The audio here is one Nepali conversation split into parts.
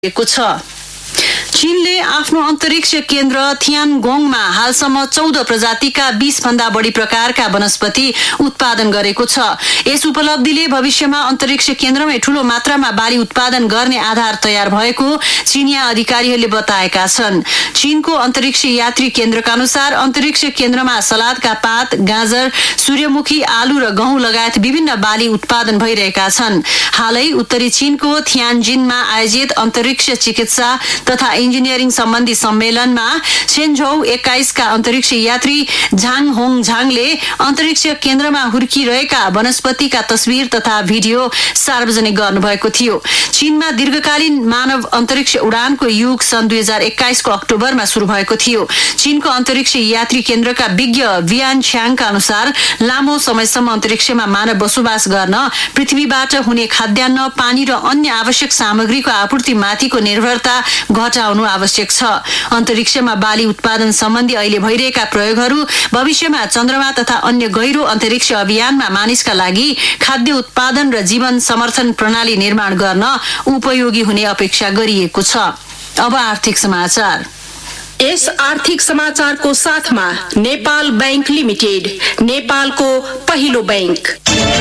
गरिएको छ। चीनले आफ्नो अन्तरिक्ष केन्द्र थियानगोङमा हालसम्म 14 प्रजातिका 20 भन्दा बढी प्रकारका वनस्पति उत्पादन गरेको छ। यस उपलब्धिले भविष्यमा अन्तरिक्ष केन्द्रमै ठूलो मात्रामा बाली उत्पादन गर्ने आधार तयार भएको चीनिया अधिकारीहरूले बताएका छन्। चीनको अन्तरिक्ष यात्री केन्द्रका अनुसार अन्तरिक्ष केन्द्रमा सलादका पात, गाजर, सूर्यमुखी, आलु र गहुँ लगायत विभिन्न बाली उत्पादन भइरहेका छन्। हालै उत्तरी चीनको थियानजिनमा आयोजित अन्तरिक्ष चिकित्सा तथा इन्जिनियरिङ सम्बन्धी सम्मेलनमा सेन्झौ 21 का अन्तरिक्ष यात्री झाङ होङ झाङले अन्तरिक्ष केन्द्रमा हुर्किरहेका वनस्पतिका तस्बिर तथा भिडियो सार्वजनिक गर्नुभएको थियो। चीनमा दीर्घकालीन मानव अन्तरिक्ष उडानको युग सन् 2021 को अक्टोबरमा शुरू भएको थियो। चीनको अन्तरिक्ष यात्री केन्द्रका विज्ञ वियान छ्याङका अनुसार लामो समयसम्म अन्तरिक्षमा मानव बसोबास गर्न पृथ्वीबाट हुने खाद्यान्न, पानी र अन्य आवश्यक सामग्रीको आपूर्तिमाथिको निर्भरता घटाउनु आवश्यक छ। अन्तरिक्षमा बाली उत्पादन सम्बन्धी अहिले भइरहेका प्रयोगहरू भविष्यमा चन्द्रमा तथा अन्य गहिरो अन्तरिक्ष अभियानमा मानिसका लागि खाद्य उत्पादन र जीवन समर्थन प्रणाली निर्माण गर्न उपयोगी हुने अपेक्षा गरिएको छ। अब आर्थिक समाचार। यस आर्थिक समाचारको साथमा नेपाल बैंक लिमिटेड, नेपालको पहिलो बैंक।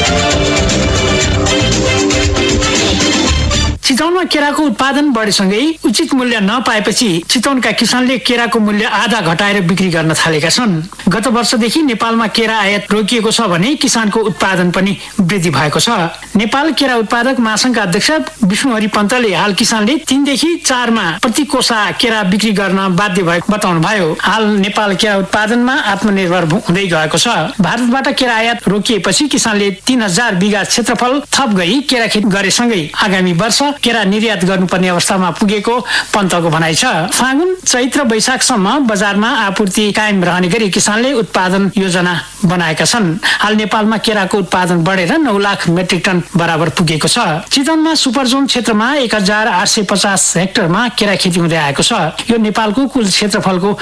चितवनमा केराको उत्पादन बढेसँगै उचित मूल्य नपाएपछि चितवनका किसानले केराको मूल्य आधा घटाएर बिक्री गर्न थालेका छन्। गत वर्षदेखि नेपालमा केरा आयात रोकिएको छ भने किसानको उत्पादन पनि वृद्धि भएको छ। नेपाल केरा उत्पादक महासंघका अध्यक्ष विष्णुहरि पन्तले हाल किसानले 3 देखि 4 मा प्रति कोसा केरा बिक्री गर्न बाध्य भएको बताउनुभयो। हाल नेपाल केरा उत्पादनमा आत्मनिर्भर हुँदै गएको छ। भारतबाट केरा आयात रोकिएपछि किसानले 3000 बिघा क्षेत्रफल थप गरी केरा खेती गरेसँगै आगामी वर्ष केरा निर्यात गर्नुपर्ने अवस्थामा पुगेको पन्तको भनाइ छ। फागुन, चैत र वैशाखसम्म बजारमा आपूर्ति कायम रहने गरी किसानले उत्पादन योजना बनाएका छन्। हाल नेपालमा केराको उत्पादन बढेर 9 लाख मेट्रिक टन बराबर पुगेको छ। चितवनमा सुपरजोन क्षेत्रमा 1850 हेक्टरमा केरा खेती हुँदै आएको छ। यो नेपालको कुल क्षेत्रफलको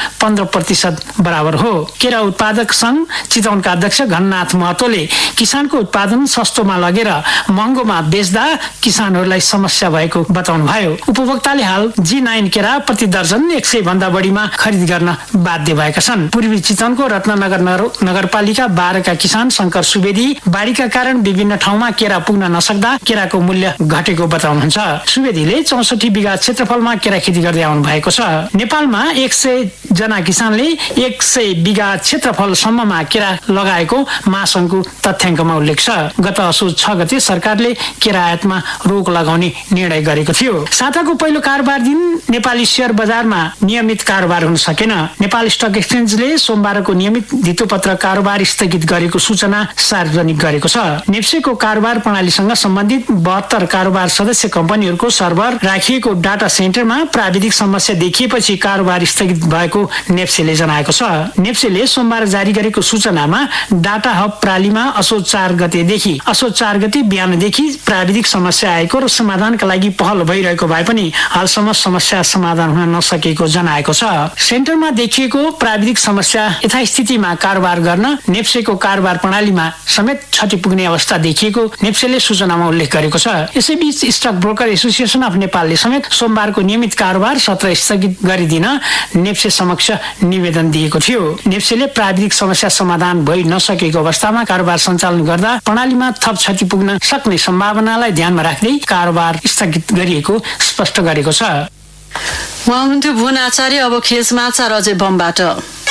15% बराबर हो। केरा उत्पादक संघ चितवनका अध्यक्ष घननाथ महतोले किसानको उत्पादन सस्तोमा लगेर महँगोमा बेच्दा किसानहरूलाई समस्या भएको बताउनु भयो। उपभोक्ताले हाल G9 केरा प्रति दर्जन 100 भन्दा बढीमा खरिद गर्न बाध्य भएका छन्। पूर्वी चितवनको रत्ननगर नगरपालिका 12 का किसान शंकर सुवेदी बाढीका कारण विभिन्न ठाउँमा केरा पुग्न नसक्दा केराको मूल्य घटेको बताउनुहुन्छ। सुवेदीले 64 बिघा क्षेत्रफलमा केरा खेती गर्दै आउनु भएको छ। नेपालमा 100 जना किसानले 100 बिघा क्षेत्रफलसम्ममा केरा लगाएको महासंघको तथ्याङ्कमा उल्लेख छ। गत असोज 6 गते सरकारले केरा आयातमा रोक लगाउने निर्णय गरेको थियो। साताको पहिलो कारोबार दिन नेपाली शेयर बजारमा नियमित कारोबार हुन सकेन। नेपाल स्टक एक्सचेन्जले सोमबारको नियमित धितोपत्र कारोबार स्थगित गरेको सूचना सार्वजनिक गरेको छ। नेप्सेको कारोबार प्रणालीसँग सम्बन्धित 72 कारोबार सदस्य कम्पनीहरूको सर्भर राखिएको डाटा सेन्टरमा प्राविधिक समस्या देखिएपछि कारोबार स्थगित भएको नेप्सेले जनाएको छ। नेप्सेले सोमबार जारी गरेको सूचनामा डाटा हब प्रणालीमा असोज 4 गतेदेखि असोज 4 गते बिहानदेखि प्राविधिक समस्या आएको र समाधानका लागि पहल भइरहेको भए पनि हालसम्म समस्या समाधान हुन नसकेको जनाएको छ। सेन्टरमा देखिएको प्राविधिक समस्या यथास्थितिमा कारोबार गर्न नेप्सेको कारोबार प्रणालीमा समेत क्षति पुग्ने अवस्था देखिएको नेप्सेले सूचनामा उल्लेख गरेको छ। यसैबीच स्टक ब्रोकर एसोसिएसन अफ नेपालले समेत सोमबारको नियमित कारोबार सत्र स्थगित गरिदिन नेप्से समक्ष निवेदन दिएको थियो। नेप्सेले प्राविधिक समस्या समाधान भइ नसकेको अवस्थामा कारोबार सञ्चालन गर्दा प्रणालीमा थप क्षति पुग्न सक्ने सम्भावनालाई ध्यानमा राख्दै कारोबार स्थगित गरिएको स्पष्ट गरेको छ। उहाँ हुनुहुन्थ्यो भुवन आचार्य। अब खेल समाचार अजय बमबाट।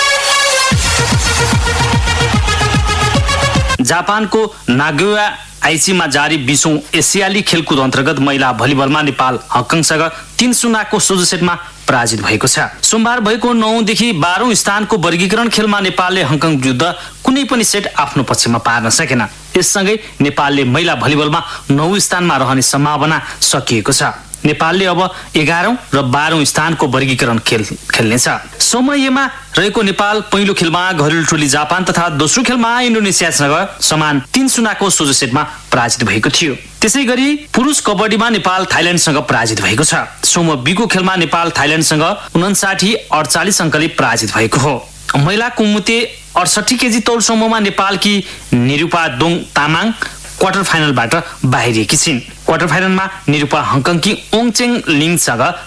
जापानको नागोया आइचीमा जारी 20औं एसियाली खेलकुद अन्तर्गत महिला भलिबलमा नेपाल हङकङसँग 3-0 को सोझो सेटमा पराजित भएको छ। सोमबार भएको 9 देखि 12औं स्थानको वर्गीकरण खेलमा नेपालले हङकङ विरुद्ध कुनै पनि सेट आफ्नो पक्षमा पार्न सकेन। यससँगै नेपालले महिला भलिबलमा 9 स्थानमा रहने सम्भावना सकिएको छ। नेपालले अब 11औं र 12औं स्थानको वर्गीकरण खेल्नेछ। समयमा रहेको नेपाल पहिलो खेलमा घरेलु टोली जापान तथा दोस्रो खेलमा इन्डोनेसियासँग समान 3-0 को सोझो सेटमा पराजित भएको थियो। त्यसैगरी पुरुष कबड्डीमा नेपाल थाइल्याण्डसँग पराजित भएको छ। सोम बीको खेलमा नेपाल थाइल्याण्डसँग 59-48 अङ्कले पराजित भएको हो। महिला कुमुते 68 केजी तौल समूहमा नेपालकी निरूपा दोङ तामाङ क्वार्टर फाइनलबाट बाहिरिएकी छिन्। क्वार्टर फाइनलमा निरूपा हङकङकी ओङचेङ लिङसँग